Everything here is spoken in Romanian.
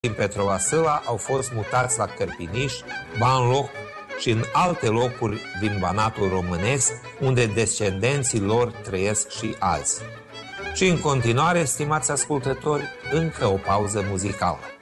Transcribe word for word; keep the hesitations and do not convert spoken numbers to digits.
din Petrova Săla au fost mutați la Cărpiniș, Banloc și în alte locuri din Banatul românesc, unde descendenții lor trăiesc și azi. Și în continuare, stimați ascultători, încă o pauză muzicală.